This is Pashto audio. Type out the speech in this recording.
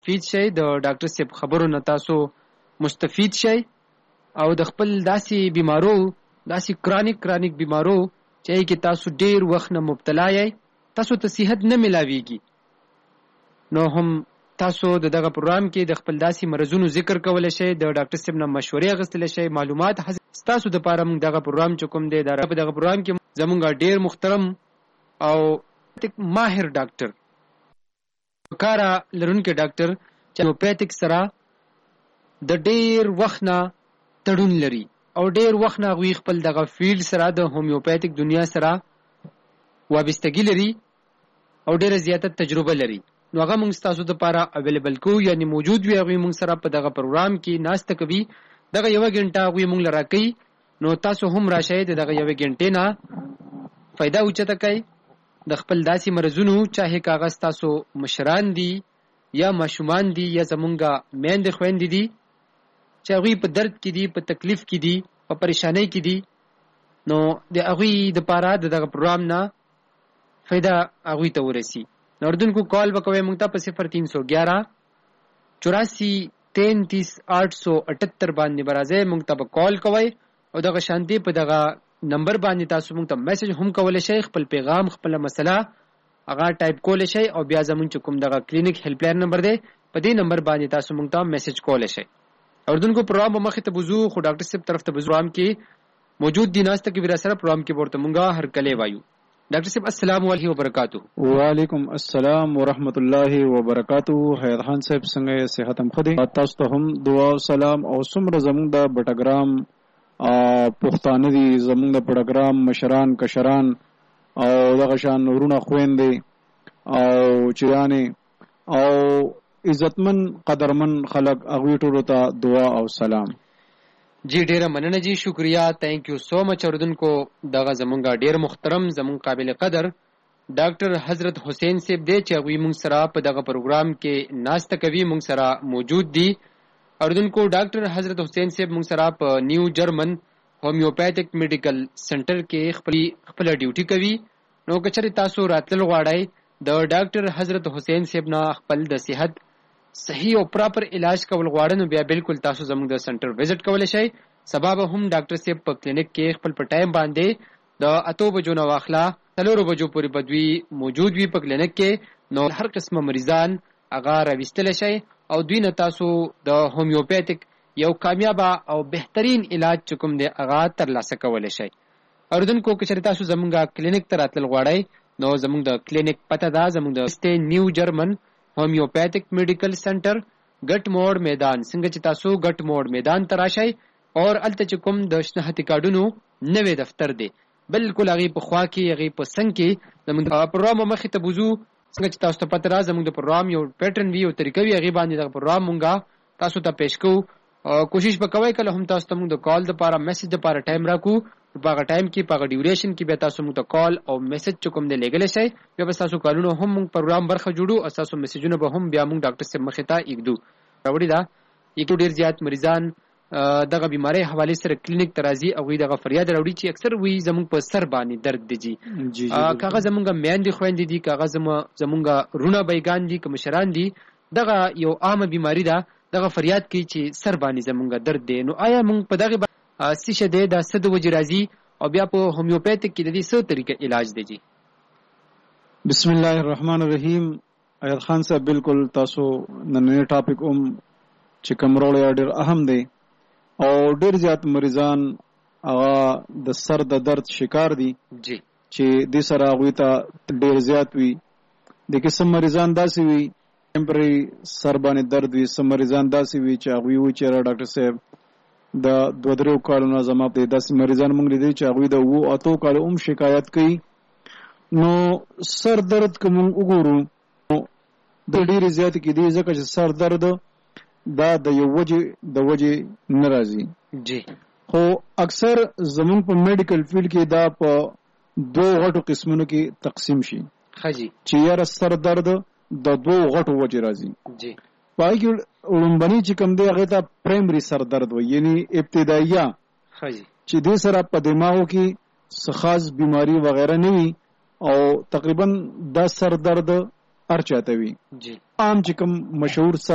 فید شي د ډاکټر صاحب خبرو نه تاسو مستفید شي او د خپل داسې بیمارو داسې کرانیک بیمارو چې کې تاسو ډیر وخت نه مبتلا یې تاسو ته صحت نه ملاويږي نو هم تاسو دغه پروګرام کې د خپل داسې مرزونو ذکر کولای شئ د ډاکټر صاحب نه مشورې اخیستل شئ معلومات تاسو د پاره موږ دغه پروګرام چې کوم دی دغه پروګرام کې زموږ ډیر محترم او ماهر ډاکټر کارا لرونکو ډاکټر چې هومیوپیتیک سره د ډیر وخت نه تړون لري او ډیر وخت نه غوي خپل دغه فیلډ سره د هومیوپیتیک دنیا سره وابستګي لري او ډیره زیاته تجربه لري نو هغه موږ تاسو ته لپاره اویلیبل کو یعنی موجود وي هغه موږ سره په دغه پروګرام کې ناشته کوي دغه یو غنټه هغه موږ لرا کوي نو تاسو هم راشئ دغه یو غنټه نه फायदा اوچته کوي د خپل داسې مرزونو چاهي کاغذ تاسو مشران دي یا ماشومان دي یا زمونږه میند خويند دي چې هغه په درد کې دي په تکلیف کې دي په پریشانی کې دي نو د هغه د پاره دغه پروګرام نه फायदा هغه ته ورسي نوردن کو کال وکوي مونږ ته په 0311 84 33 878 باندې برازه مونږ ته کال کوي او دغه شانتي په دغه نمبر باندې تاسو مونږ ته میسج هم کولای شئ خپل پیغام خپل مسله هغه ټایپ کولای شئ او بیا زمونږ کوم دغه کلینیک هیلپ لاین نمبر دی په دې نمبر باندې تاسو مونږ ته میسج کولای شئ اردن کو پروګرام مخه ته بزو خو ډاکټر صاحب طرف ته بزرام کې موجود دي ناشته کې ورا سره پروګرام کې ورته مونږه هر کله وایو ډاکټر صاحب السلام علیکم وبرکاتہ وعلیکم السلام ورحمت الله وبرکاتہ حیات خان صاحب څنګه صحت هم خدي تاسو ته هم دعا او سلام او سمره زموږ د بټګرام پښتانه دي زموږ د بټګرام مشران کشران او دغه شان ورونه خويندې او چیرانه او عزتمن قدرمن خلق اغوی ټولو ته دعا او سلام جی ډیره مننه جی شکریا تھینک یو سو مچ اردن کو دغه زمونږه ډیر محترم زمون قابل قدر ډاکټر حضرت حسین صاحب دی چې غوی مونږ سره په دغه پروګرام کې ناشته کوي مونږ سره موجود دي اردن کو ډاکټر حضرت حسین صاحب مونږ سره په نیو جرمن هومیوپیتیک میډیکل سنټر کې خپل ډیوټي کوي نو کچره تاسو راتل غواړئ د ډاکټر حضرت حسین صاحب نه خپل د صحت صحیح او پراپر علاج کول غواړئ بیا بالکل تاسو زموږ د سنټر وزټ کولای شئ سبب هم ډاکټر صاحب په کلینیک کې خپل په ټایم باندې د 8 بجو نه واخلا 3 بجو پورې بدوی موجود وي په کلینیک کې نو هر قسمه مریضان هغه راوستل شي او دوی نه تاسو د هومیوپیتیک یو کامیاب او بهترین علاج کوم دی هغه ترلاسه کولای شي اردن کو کچره تاسو زموږ کلینیک ته راتل غواړئ نو زموږ د کلینیک پته دا زموږ د نیو جرمن هومیوپیتیک میډیکل سنټر ګټ موړ میدان څنګه چې تاسو ګټ موړ میدان ته راشئ اور الته چې کوم د شناختی کارډونو نوې دفتر دی بالکل هغه په خوا کې هغه په څنګ کې زموږ پروګرام مخې ته بوزو څنګه چې تاسو ته پته را زموږ د پروګرام یو پیټرن وی او طریقې وی هغه باندې د پروګرام مونږه تاسو ته پېښ کوو کوشش وکوي کله هم تاسو ته موږ د کال د لپاره میسج د لپاره ټایم راکو په هغه ټایم کې په هغه ډیوریشن کې به تاسو موږ ته کال او میسج چوکم دی لګل شي بیا به تاسو کالونو هم موږ پروګرام برخه جوړو او تاسو میسجونه به هم بیا موږ ډاکټر صاحب مخې ته یګدو راوړی دا یو ډیر زیات مریضان دغه بیماری حواله سره کلینیک ترازی او دغه فریاد راوړي چې اکثر وی زموږ په سر باندې درد دي کاغذ زموږ میاندې خويندې دي کاغذ زموږ رونه بیگان دي کوم شران دي دغه یو عامه بیماری ده دغه فریاد کوي چې سر باندې زموږ درد دی نو آیا موږ په دغه سیشه ده د صد وجه راځي او بیا په هومیوپیتیک کې د دې څه طریقې علاج دی بسم الله الرحمن الرحیم ایت خان صاحب بالکل تاسو نن ټاپک چې کوم رول ډیر اهم دی او ډیر زیات مریضان هغه د سر د درد شکار دي جی چې د سر هغه ته ډیر زیات وي د قسم مریضان داسي وي ټمپرری سر باندې درد وي سم مریضان داسي وي چې هغه وي چې ډاکټر صاحب د 2-3 کالونو زما په داسې مریضان مونږ لیدل چې هغه د 8 کالو شکایت کوي نو سر درد کوم وګورو د ډیر زیات کې دی ځکه چې سر درد دا د یو وجه ناراضي جی خو اکثر زمون په میډیکل فیلډ کې دا په 2 غټو قسمونو کې تقسیم شي خجی چې یار سر درد د 2 غټو وجه راځي جی پای کې لومبني چې کوم دی هغه ته پرایمري سر درد وي یعنی ابتدائیه خجی چې د سره په دماغو کې خاص بیماری وغیرہ نه وي او تقریبا دا سر درد ارچاته وي جی عام چې کوم مشهور